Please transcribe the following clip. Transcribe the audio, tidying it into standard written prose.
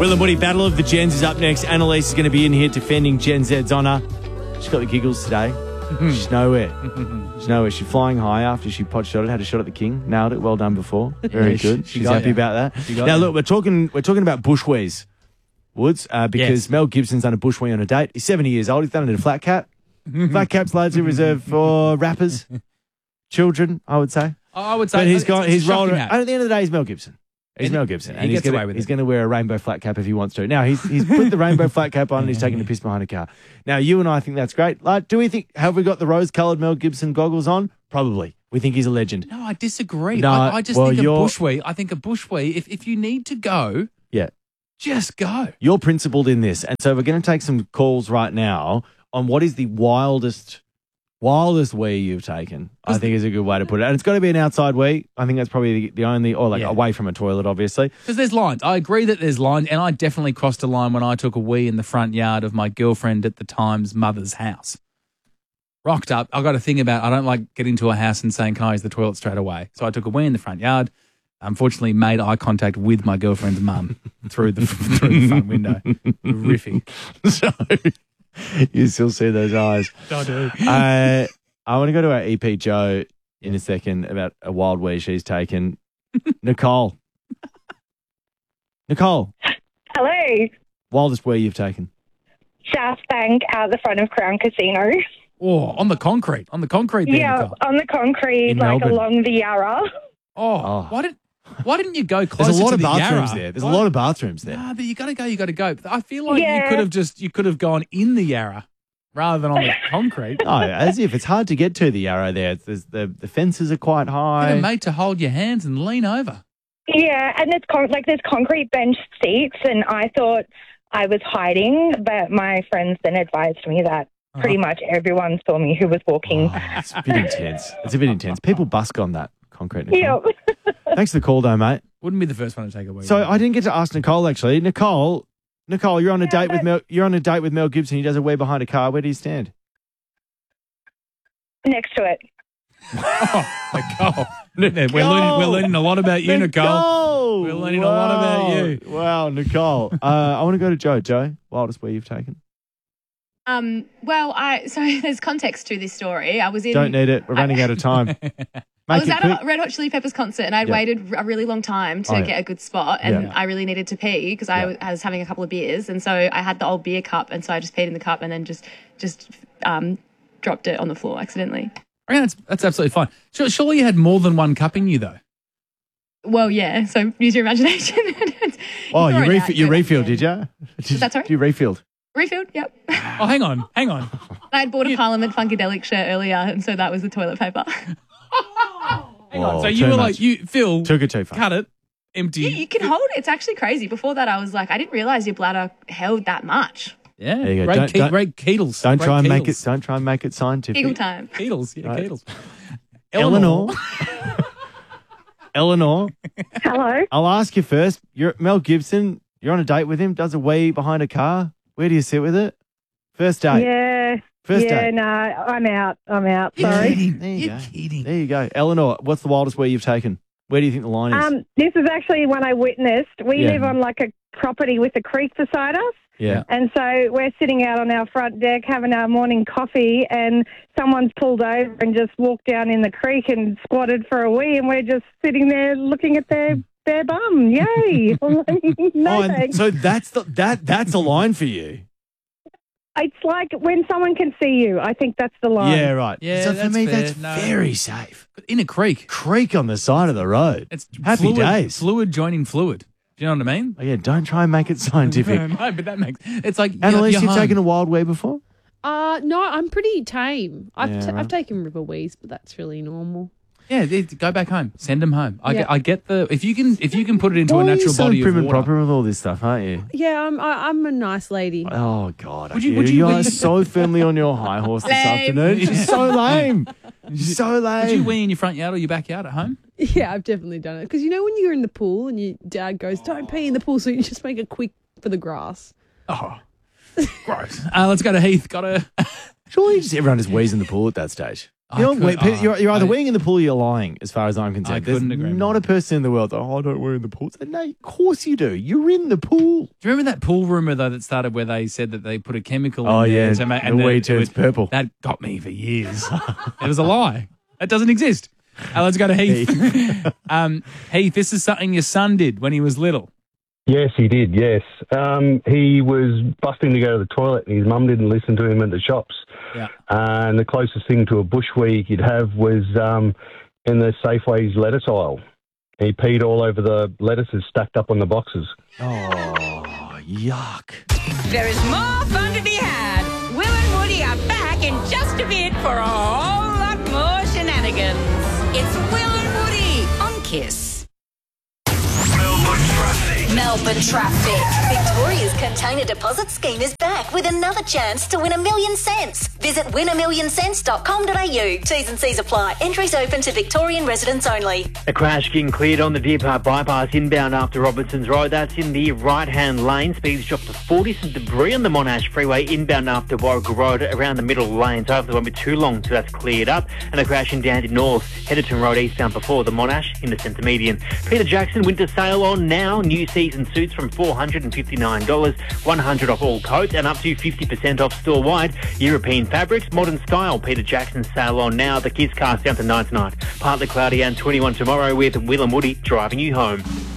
Will and Woody, Battle of the Gens is up next. Annalise is going to be in here defending Gen Z's honour. She's got the giggles today. She's nowhere. She's nowhere. She's flying high after she pot shot it, had a shot at the king, nailed it. Well done before. Very good. She's happy about that. Now, look, we're talking about bushwees, Woods, because Mel Gibson's done a bushwee on a date. He's 70 years old. He's done it in a flat cap. Flat cap's largely reserved for rappers, children, I would say. I would say. But he's rolled it. At the end of the day, he's Mel Gibson. He's Mel Gibson. And he gets away with it. He's going to wear a rainbow flat cap if he wants to. Now, he's put the rainbow flat cap on and he's taking a piss behind a car. Now, you and I think that's great. Like, have we got the rose-coloured Mel Gibson goggles on? Probably. We think he's a legend. No, I disagree. No, I just think a bushwee. I think a bushwee, if you need to go, just go. You're principled in this. And so we're going to take some calls right now on what is the wildest wee you've taken, I think is a good way to put it. And it's got to be an outside wee. I think that's probably the only, or away from a toilet, obviously. Because there's lines. I agree that there's lines, and I definitely crossed a line when I took a wee in the front yard of my girlfriend at the time's mother's house. Rocked up. I got a thing about I don't like getting to a house and saying, can I use the toilet straight away? So I took a wee in the front yard. Unfortunately, made eye contact with my girlfriend's mum through the front window. Horrific. So you still see those eyes. I do. I want to go to our EP Joe in a second about a wild wee she's taken. Nicole. Nicole. Hello. Wildest wee you've taken? Shaft Bank out the front of Crown Casino. Oh, on the concrete. On the concrete there, Yeah, Nicole. on the concrete, In like Melbourne. along the Yarra. Oh. Why didn't you go closer There's a lot to of the bathrooms Yarra? there. There's a lot of bathrooms there. Nah, but you got to go. I feel like Yeah. you could have gone in the Yarra rather than on the concrete. No, as if it's hard to get to the Yarra there. The fences are quite high. You're made to hold your hands and lean over. Yeah, and there's concrete bench seats, and I thought I was hiding, but my friends then advised me that pretty much everyone saw me who was walking. It's a bit intense. It's a bit intense. People busk on that concrete. Nicole. Yeah. Thanks for the call, though, mate. Wouldn't be the first one to take a wee. So I didn't get to ask Nicole actually. Nicole, you're on a date with Mel. You're on a date with Mel Gibson. He does a wee behind a car. Where do you stand? Next to it. Nicole. We're learning a lot about you, Nicole. We're learning a lot about you. Wow, Nicole. I want to go to Joe. Joe, wildest wee you've taken? So there's context to this story. I was in. Don't need it. We're running out of time. I was at a Red Hot Chili Peppers concert and I'd waited a really long time to get a good spot and I really needed to pee because I was having a couple of beers and so I had the old beer cup and so I just peed in the cup and then just dropped it on the floor accidentally. I mean, that's absolutely fine. Surely you had more than one cup in you though. Well, yeah. So use your imagination. Oh, you refilled, did you? That sorry? You refilled. Refilled, yep. Oh, hang on. I had bought a Parliament Funkadelic shirt earlier and so that was the toilet paper. Hang on. So you were like, Phil, took it too far. Cut it, empty. You can hold it. It's actually crazy. Before that, I was like, I didn't realize your bladder held that much. Yeah, There you go. Great Keatles. Don't Great try and Keatles. make it scientific. Eagle time. Keatles, yeah, Right. Keatles. Eleanor. Eleanor, Hello. I'll ask you first. You're Mel Gibson. You're on a date with him. Does a wee behind a car. Where do you sit with it? First date. Yeah. First yeah, date. no, I'm out. Sorry. There you You're go. kidding. There you go. Eleanor, what's the wildest wee you've taken? Where do you think the line is? This is actually one I witnessed. We Yeah. live on like a property with a creek beside us. Yeah. And so we're sitting out on our front deck having our morning coffee and someone's pulled over and just walked down in the creek and squatted for a wee and we're just sitting there looking at their bum. Yay. No and thanks. so that's a line for you. It's like when someone can see you. I think that's the line. Yeah, right. Yeah, so for that's me, fair. that's No. very safe. In a creek. Creek on the side of the road. It's Happy days. Fluid joining fluid. Do you know what I mean? Oh, yeah, don't try and make it scientific. No, but that makes it's like Annalise, you're you've home. taken a wild wee before? No, I'm pretty tame. Yeah, right. I've taken river wees, but that's really normal. Yeah, go back home. Send them home. Yeah. I get the if you can put it into Why a are you natural so body prim of and water. proper with all this stuff, aren't you? Yeah, I'm a nice lady. Oh, God. Would you are so firmly on your high horse this Lame. afternoon. She's so lame. She's so lame. Would you wee in your front yard or your backyard at home? Yeah, I've definitely done it. Because you know when you're in the pool and your dad goes, don't pee in the pool, so you just make it quick for the grass. Oh, gross. Let's go to Heath. Surely just everyone just wheezes in the pool at that stage. You're either weeing in the pool or you're lying, as far as I'm concerned. I couldn't There's agree not more. a person in the world that, I don't wee in the pool. So, no, of course you do. You're in the pool. Do you remember that pool rumor, though, that started where they said that they put a chemical Oh, in there? yeah. To make, The wee turns purple. That got me for years. It was a lie. That doesn't exist. Let's go to Heath. Heath, this is something your son did when he was little. Yes, he did, yes. He was busting to go to the toilet and his mum didn't listen to him at the shops. Yeah. And the closest thing to a bush wee you'd have was in the Safeway's lettuce aisle. He peed all over the lettuces stacked up on the boxes. Oh, yuck. There is more fun to be had. Will and Woody are back in just a bit for a whole lot more shenanigans. It's Will and Woody on Kiss. Melbourne Traffic. Victoria's container deposit scheme is back with another chance to win $1 million. Visit winamillionscents.com.au. T's and C's apply. Entries open to Victorian residents only. A crash getting cleared on the Deer Park bypass inbound after Robertson's Road. That's in the right-hand lane. Speeds dropped to 40. Some debris on the Monash Freeway inbound after Warrigal Road around the middle lane. So hopefully it won't be too long till that's cleared up. And a crash in Dandy North. Heatherton Road eastbound before the Monash in the centre median. Peter Jackson winter sale on now. New season suits from $459. $100 off all coats and up to 50% off store-wide. European fabrics, modern style. Peter Jackson sale on now. The Kiss Car's down to 9 tonight. Partly cloudy and 21 tomorrow with Will and Woody driving you home.